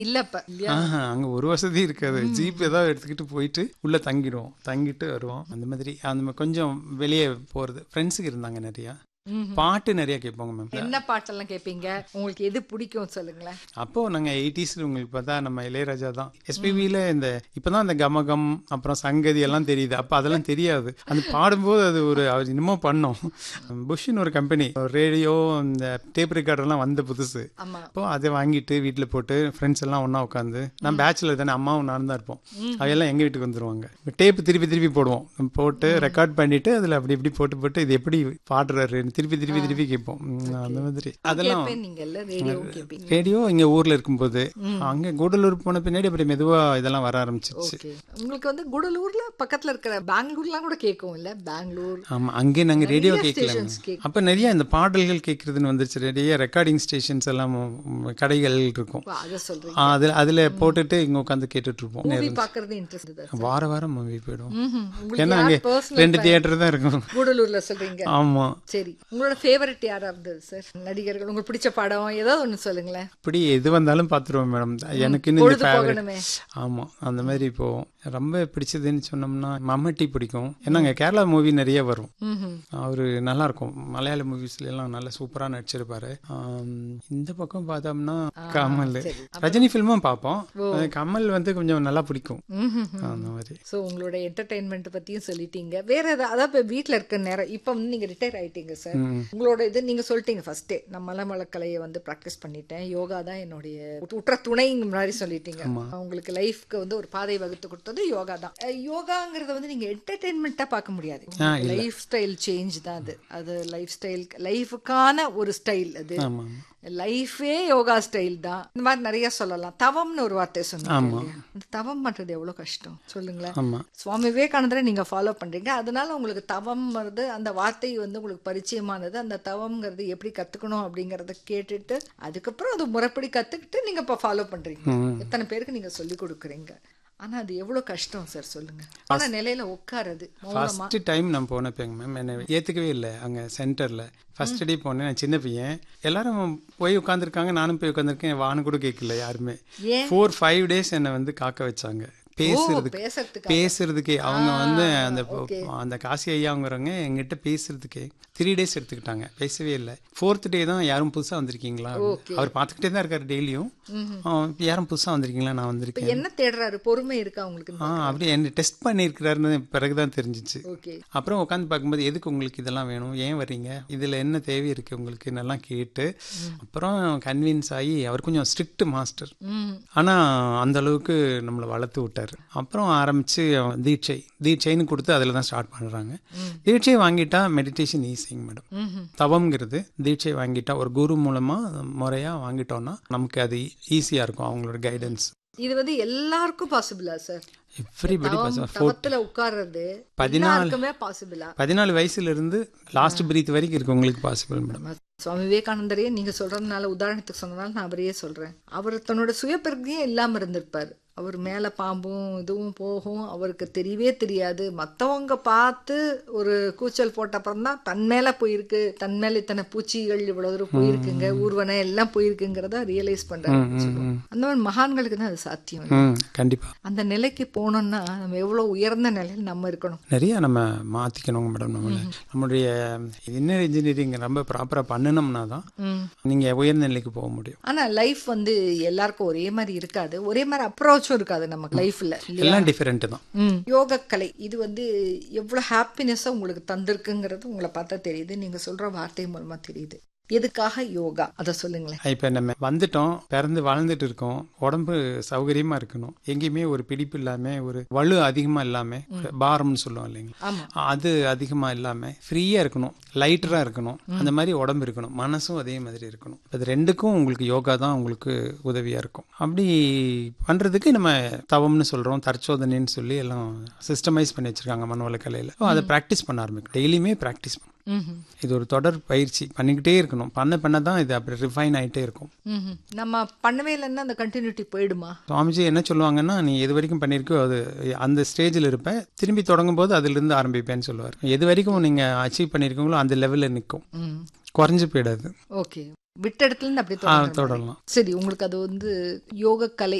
இல்லப்ப இல்லையா? அங்க ஒரு வசதி இருக்காது. ஜீப் ஏதாவது எடுத்துக்கிட்டு போயிட்டு உள்ள தங்கிடுவோம், தங்கிட்டு வருவோம். அந்த மாதிரி கொஞ்சம் வெளியே போறது. ஃப்ரெண்ட்ஸுக்கு இருந்தாங்க நிறையா. பாட்டு நிறைய கேட்போங்க மேம். என்ன பாட்டெல்லாம் கேட்பீங்க? உங்களுக்கு எது பிடிக்கும் சொல்லுங்களேன். அப்போ நாங்க 80s உங்களுக்கு பார்த்தா நம்ம இளையராஜா தான். எஸ்பிபியில இந்த இப்பதான் அந்த கமகம் அப்புறம் சங்கதி எல்லாம் தெரியுது. அப்ப அதெல்லாம் தெரியாது. அது பாடும்போது அது ஒரு இன்னமும் பண்ணோம். புஷ்ன்னு ஒரு கம்பெனி ரேடியோ இந்த டேப் ரெக்கார்டர்லாம் வந்த புதுசு. அப்போ அதை வாங்கிட்டு வீட்டுல போட்டு ஃப்ரெண்ட்ஸ் எல்லாம் ஒன்னா உட்காந்து, நான் பேச்சுலர் தானே, அம்மாவும் நானும் தான் இருப்போம். அவையெல்லாம் எங்க வீட்டுக்கு வந்துருவாங்க. டேப் திருப்பி திருப்பி போடுவோம், போட்டு ரெக்கார்ட் பண்ணிட்டு அதுல அப்படி இப்படி போட்டு இது எப்படி பாடுறாரு திருப்பி திருப்பி திருப்பி கேட்போம். அந்த மாதிரி அதெல்லாம் ரேடியோ இங்க ஊர்ல இருக்கும்போது, அங்க கூடலூர் போன பின்னாடி அப்படி மெதுவா இதெல்லாம் வர ஆரம்பிச்சிச்சு. உங்களுக்கு வந்து கூடலூர்ல பக்கத்துல இருக்கிற பெங்களூர்லாம் கூட கேட்கும் இல்ல? பெங்களூர். ஆமா, அங்கே நாங்க ரேடியோ கேட்கல. அப்ப நிறைய இந்த பாடல்கள் கேட்கறதுன்னு வந்துருச்சு. நிறைய ரெக்கார்டிங் ஸ்டேஷன்ஸ் எல்லாம் கடைகள் இருக்கும். அதுல போட்டுட்டு இங்க உட்காந்து கேட்டுட்டு இருப்போம். வார வாரம் மூவி போயிடும். ஏன்னா அங்க 2 தியேட்டர் தான் இருக்கும் கூடலூர்ல. சொல்றீங்க? ஆமா. சரி, உங்களோட ஃபேவரட் யாராவது சார் நடிகர்கள்? உங்களுக்கு பிடிச்ச படம் ஏதாவது ஒன்று சொல்லுங்களேன். அப்படி எது வந்தாலும் பார்த்துருவோம் மேடம். எனக்கு ஆமா, அந்த மாதிரி இப்போ ரொம்ப பிடிச்சதுன்னு சொன்னோம்னா மம்மட்டி பிடிக்கும். ஏன்னா அங்கே கேரளா மூவி நிறைய வரும். அவரு நல்லா இருக்கும். மலையாள மூவிஸ்ல எல்லாம் நல்லா சூப்பரா நடிச்சிருப்பாரு. இந்த பக்கம் பார்த்தோம்னா கமல், ரஜினி ஃபில்மும் பார்ப்போம். கமல் வந்து கொஞ்சம் நல்லா பிடிக்கும். அந்த மாதிரி. ஸோ உங்களோட என்டர்டைன்மெண்ட் பத்தியும் சொல்லிட்டீங்க. வேற ஏதாவது வீட்டில் இருக்க நேரம் இப்போ வந்து நீங்க ரிட்டையர் ஆயிட்டீங்க சார், உங்களோட இது நீங்க சொல்லிட்டீங்க ஃபர்ஸ்டே, நான் மலமலக்கலையை வந்து ப்ராக்டிஸ் பண்ணிட்டேன், யோகா தான் என்னுடைய உற்ற துணைங்க மாதிரி சொல்லிட்டீங்க. உங்களுக்கு லைஃப்க்கு வந்து ஒரு பாதை வகுத்து கொடுத்தது யோகா தான். யோகாங்கிறத வந்து நீங்க என்டர்டைன்மெண்ட்டா பார்க்க முடியாது. லைஃப் ஸ்டைல் சேஞ்ச் தான் அது. அது லைஃப் ஸ்டைல், லைஃபுக்கான ஒரு ஸ்டைல். அது லைஃபே யோகா ஸ்டைல் தான். இந்த மாதிரி நிறைய சொல்லலாம். தவம்னு ஒரு வார்த்தை சொன்னீங்க. அந்த தவம் பண்றது எவ்வளவு கஷ்டம் சொல்லுங்களேன். சுவாமி விவேகானந்தரை நீங்க ஃபாலோ பண்றீங்க, அதனால உங்களுக்கு தவம் வருது. அந்த வார்த்தை வந்து உங்களுக்கு பரிச்சயமானது. அந்த தவம்ங்கிறது எப்படி கத்துக்கணும் அப்படிங்கறத கேட்டுட்டு அதுக்கப்புறம் அது முறைப்படி கத்துக்கிட்டு நீங்க இப்ப ஃபாலோ பண்றீங்க. எத்தனை பேருக்கு நீங்க சொல்லி கொடுக்குறீங்க. ஆனா அது எவ்வளவு கஷ்டம் சார் சொல்லுங்க. ஆனா நிலையில உட்காரது. ஃபர்ஸ்ட் டைம் நான் போனப்பேங்க மேம், என்னை ஏத்துக்கவே இல்லை. அங்க சென்டர்ல ஃபர்ஸ்ட் டே போனேன். நான் சின்ன பையன், எல்லாரும் போய் உட்காந்துருக்காங்க, நானும் போய் உட்காந்துருக்கேன். வான்னு கூட கேட்கல யாருமே. 4-5 days என்னை வந்து காக்க வச்சாங்க பேசுறதுக்கே. அவங்க வந்து அந்த காசி ஐயாங்கிறவங்க எங்கிட்ட பேசுறதுக்கே 3 days எடுத்துக்கிட்டாங்க. பேசவே இல்லை. 4th day தான் யாரும் புதுசா வந்திருக்கீங்களா, அவர் பார்த்துக்கிட்டே தான் இருக்காரு டெய்லியும், யாரும் புதுசா வந்திருக்கீங்களா, நான் வந்திருக்கேன். என்ன தேடுறாரு? பொறுமை இருக்கா உங்களுக்கு? அப்படியே என்ன டெஸ்ட் பண்ணிருக்கிறாருன்னு பிறகுதான் தெரிஞ்சிச்சு. அப்புறம் உட்காந்து பார்க்கும்போது எதுக்கு உங்களுக்கு இதெல்லாம் வேணும், ஏன் வர்றீங்க, இதுல என்ன தேவை இருக்கு உங்களுக்கு என்னெல்லாம் கேட்டு அப்புறம் கன்வின்ஸ் ஆகி, அவர் கொஞ்சம் ஸ்ட்ரிக்ட் மாஸ்டர். ஆனா அந்த அளவுக்கு நம்மளை வளர்த்து விட்டார். அப்புறம் ஆரம்பிச்சு தீட்சைன்னு கொடுத்து அதில் தான் ஸ்டார்ட் பண்ணுறாங்க. தீட்சை வாங்கிட்டா மெடிடேஷன் ஈஸிங்க மேடம். தவம்ங்கிறது தீட்சை வாங்கிட்டா ஒரு குரு மூலமா முறையா வாங்கிட்டோம்னா நமக்கு அது ஈஸியா இருக்கும், அவங்களோட கைடன்ஸ். இது வந்து எல்லாருக்கும் பாசிபிளா சார்? Everybody possible. உட்கார்றது 14 வயசுல இருந்து லாஸ்ட் பிரீத் வரைக்கும் இருக்கு உங்களுக்கு பாசிபிள் மேடம். சுவாமி விவேகானந்தரையே நீங்க சொல்றதுனால, உதாரணத்துக்கு சொன்னதால நான் அவரையே சொல்றேன். அவர் தன்னோட சுயப்பிரதியே இல்லாம இருந்திருப்பாரு. அவர் மேல பாம்பும் இதுவும் போகும், அவருக்கு தெரியவே தெரியாது. மற்றவங்க பார்த்து ஒரு கூச்சல் போட்ட அப்புறம் தான் தன் மேல போயிருக்கு, தன் மேல இத்தனை பூச்சிகள் இவ்வளவு தூரம் போயிருக்குங்க, ஊர்வனை எல்லாம் போயிருக்குங்கிறத ரியலைஸ் பண்றாரு. அந்த மாதிரி மகான்களுக்கு தான் அது சாத்தியம். கண்டிப்பா அந்த நிலைக்கு போனோம்னா நம்ம எவ்வளவு உயர்ந்த நிலையில் நம்ம இருக்கணும். நிறைய நம்ம மாத்திக்கணும் மேடம். நம்மளுடைய இன்னர் இன்ஜினியரிங் ரொம்ப ப்ராப்பரா பண்ணணும்னா தான் நீங்க உயர்ந்த நிலைக்கு போக முடியும். ஆனா லைஃப் வந்து எல்லாருக்கும் ஒரே மாதிரி இருக்காது, ஒரே மாதிரி அப்ரோச் இருக்காது நம்ம லைஃப்ல. எல்லாம் டிஃபரெண்ட் தான். யோக கலை இது வந்து எவ்வளவு ஹாப்பினஸ் உங்களுக்கு தந்திருக்குங்கிறது உங்களை பார்த்தா தெரியுது, நீங்க சொல்ற வார்த்தை மூலமா தெரியுது. எதுக்காக யோகா அதை சொல்லுங்களேன். இப்ப நம்ம வந்துட்டோம், பிறந்து வாழ்ந்துட்டு இருக்கோம், உடம்பு சௌகரியமா இருக்கணும், எங்கேயுமே ஒரு பிடிப்பு இல்லாம, ஒரு வலு அதிகமா இல்லாம, பாரம்னு சொல்லுவோம் இல்லைங்களா, அது அதிகமா இல்லாம ஃப்ரீயா இருக்கணும், லைட்டரா இருக்கணும். அந்த மாதிரி உடம்பு இருக்கணும், மனசும் அதே மாதிரி இருக்கணும். அது ரெண்டுக்கும் உங்களுக்கு யோகா தான் உங்களுக்கு உதவியா இருக்கும். அப்படி பண்றதுக்கு நம்ம தவம்னு சொல்றோம், தற்சோதனைன்னு சொல்லி எல்லாம் சிஸ்டமைஸ் பண்ணி வச்சிருக்காங்க மனவள கலையில. அதை பிராக்டிஸ் பண்ண ஆரம்பிக்கும். டெய்லியுமே பிராக்டிஸ் பண்ணும். இது ஒரு தொடர் பயிற்சி பண்ணிக்கிட்டே இருக்கணும். பண்ணதான் இது அப்படி ரிஃபைன் ஆயிட்டே இருக்கும். நம்ம பண்ணவே இல்லைன்னா அந்த கண்டினியூட்டி போயிடுமா? சுவாமிஜி என்ன சொல்லுவாங்கன்னா, நீ எது வரைக்கும் பண்ணிருக்கோ அது அந்த ஸ்டேஜில் இருப்ப, திரும்பி தொடங்கும் போது அதுல இருந்து ஆரம்பிப்பேன்னு சொல்லுவார். எது வரைக்கும் நீங்க அச்சீவ் பண்ணிருக்கீங்களோ அந்த லெவல்ல நிற்கும், குறைஞ்சு போயிடாது. ஓகே. விட்ட இடத்துல இருந்து அப்படியே தொடரணும். தொடரலாம். சரி, உங்களுக்கு அது வந்து யோக கலை